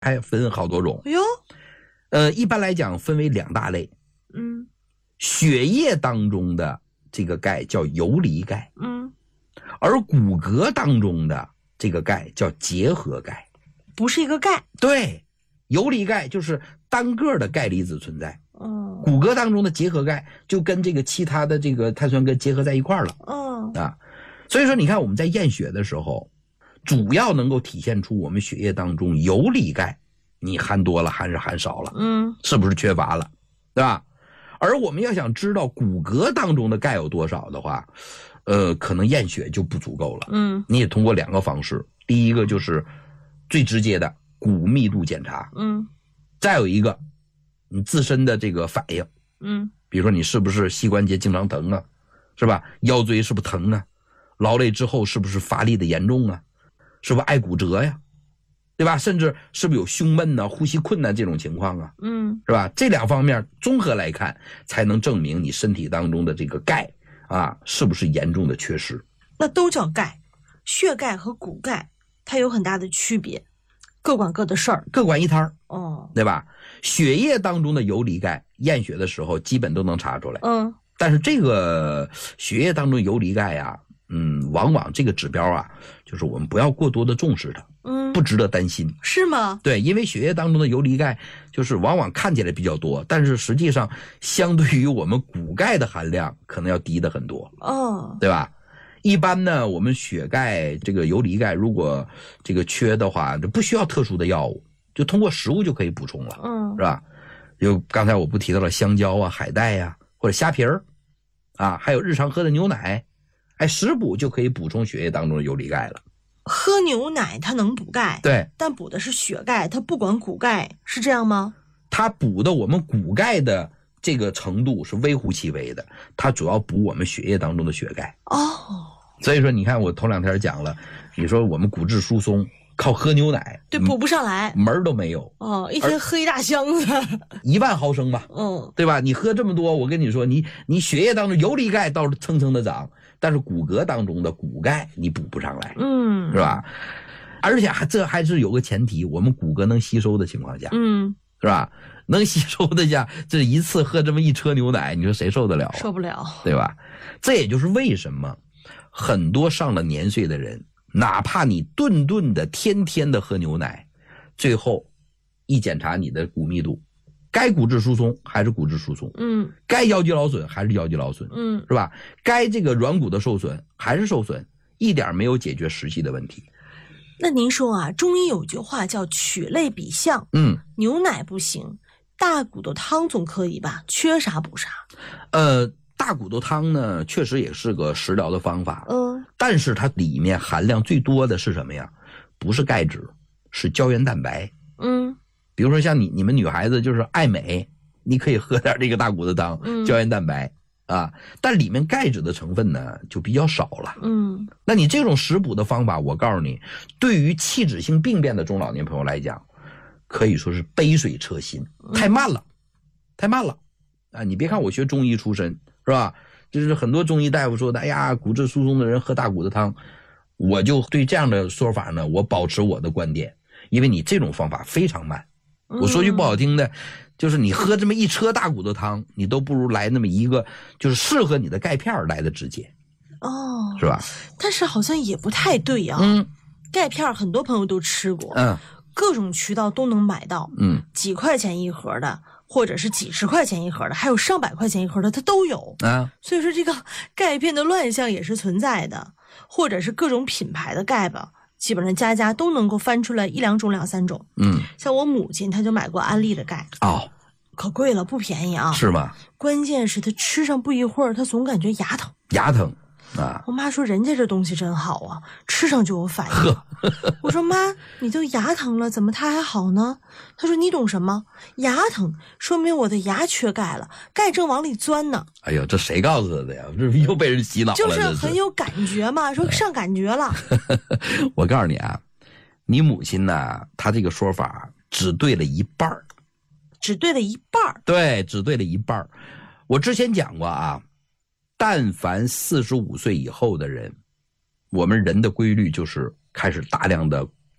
还分好多种。 哎呦， 一般来讲分为2大类。血液当中的这个钙叫游离钙，而骨骼当中的这个钙叫结合钙， 不是一个钙。 对，游离钙就是单个的钙离子存在，骨骼当中的结合钙就跟这个其他的这个碳酸根结合在一块了，所以说你看我们在验血的时候，主要能够体现出我们血液当中游离钙你含多了还是含少了，是不是缺乏了，对吧？而我们要想知道骨骼当中的钙有多少的话，可能验血就不足够了，你也通过2个方式，第一个就是最直接的骨密度检查，再有一个你自身的这个反应，比如说你是不是膝关节经常疼啊，是吧？腰椎是不是疼啊？劳累之后是不是乏力的严重啊？是不是爱骨折呀？对吧？甚至是不是有胸闷啊、呼吸困难这种情况啊？是吧？这2方面综合来看，才能证明你身体当中的这个钙啊是不是严重的缺失。 那都叫钙，血钙和骨钙它有很大的区别，各管各的事儿， 各管一摊对吧？血液当中的游离钙，验血的时候基本都能查出来，但是这个血液当中游离钙啊，往往这个指标啊，就是我们不要过多的重视它，不值得担心。 是吗？ 对，因为血液当中的游离钙就是往往看起来比较多，但是实际上相对于我们骨钙的含量可能要低的很多，对吧？一般呢，我们血钙这个游离钙如果这个缺的话，就不需要特殊的药物，就通过食物就可以补充了，是吧？就刚才我不提到了香蕉啊、海带呀，或者虾皮儿啊，还有日常喝的牛奶，食补就可以补充血液当中的游离钙了。 喝牛奶它能补钙， 对， 但补的是血钙，它不管骨钙，是这样吗？ 它补的我们骨钙的这个程度是微乎其微的，它主要补我们血液当中的血钙。所以说你看我头2天讲了，你说我们骨质疏松靠喝牛奶， 对，补不上来， 门儿都没有。 一天喝1大箱子 ，1万毫升吧，对吧？你喝这么多，我跟你说，你血液当中游离钙倒是蹭蹭的涨，但是骨骼当中的骨钙你补不上来，是吧？而且这还是有个前提，我们骨骼能吸收的情况下，是吧？能吸收的下，这一次喝这么1车牛奶，你说谁受得了啊？ 受不了， 对吧？这也就是为什么很多上了年岁的人，哪怕你顿顿的天天的喝牛奶，最后一检查你的骨密度，该骨质疏松还是骨质疏松，该腰肌劳损还是腰肌劳损，是吧？该这个软骨的受损还是受损，一点没有解决实际的问题。 那您说啊，中医有句话叫取类比象，牛奶不行，大骨头汤总可以吧？缺啥补啥。 大骨头汤呢，确实也是个食疗的方法，但是它里面含量最多的是什么呀？不是钙质，是胶原蛋白。比如说像你们女孩子就是爱美，你可以喝点这个大骨头汤，胶原蛋白啊，但里面钙质的成分呢就比较少了。那你这种食补的方法，我告诉你，对于器质性病变的中老年朋友来讲，可以说是杯水车薪，太慢了啊！你别看我学中医出身，是吧？就是很多中医大夫说的，哎呀，骨质疏松的人喝大骨头汤，我就对这样的说法呢，我保持我的观点，因为你这种方法非常慢。我说句不好听的，就是你喝这么1车大骨头汤，你都不如来那么一个就是适合你的钙片来的直接，是吧？ 但是好像也不太对啊。钙片很多朋友都吃过，各种渠道都能买到，几块钱1盒的，或者是几十块钱1盒的，还有上百块钱1盒的，它都有所以说这个钙片的乱象也是存在的，或者是各种品牌的钙吧，基本上家家都能够翻出来1、2种、2、3种。像我母亲她就买过安利的钙，可贵了，不便宜啊。 是吗？ 关键是她吃上不一会儿，她总感觉牙疼啊。我妈说人家这东西真好啊，吃上就有反应。我说妈，你都牙疼了，怎么它还好呢？她说你懂什么？牙疼说明我的牙缺钙了，钙正往里钻呢。 哎呦，这谁告诉他的呀？这又被人洗脑了。 就是很有感觉嘛，说上感觉了。 我告诉你啊，你母亲呢，她这个说法只对了一半儿。 只对了一半儿？ 对，只对了一半儿。我之前讲过啊，但凡45岁以后的人，我们人的规律就是开始大量的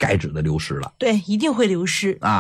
钙质的流失了。 对，一定会流失啊。